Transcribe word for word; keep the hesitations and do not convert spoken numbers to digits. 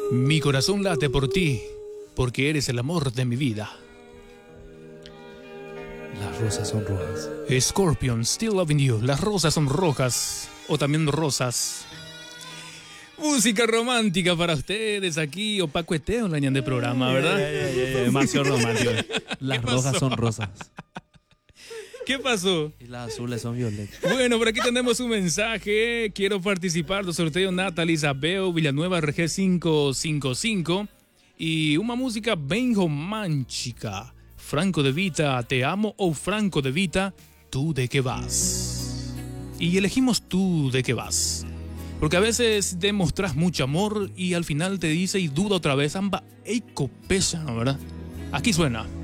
Mi corazón late por ti, porque eres el amor de mi vida. Las rosas son rojas. Scorpion, Still Loving You. Las rosas son rojas, o también rosas. Música romántica para ustedes aquí, o pacueteo en la ñan de programa, ¿verdad? Demasiado romántico. Las pasó? rojas son rosas. ¿Qué pasó? Y las azules son violetas. Bueno, por aquí tenemos un mensaje. Quiero participar del sorteo Natalie Isabel Villanueva R G cinco cinco cinco. Y una música bem romántica. Franco de Vita, Te amo, o Franco de Vita, Tú de qué vas. Y elegimos Tú de qué vas. Porque a veces demostras mucho amor y al final te dice y duda otra vez, amba, ey, copesa, ¿verdad? Aquí suena.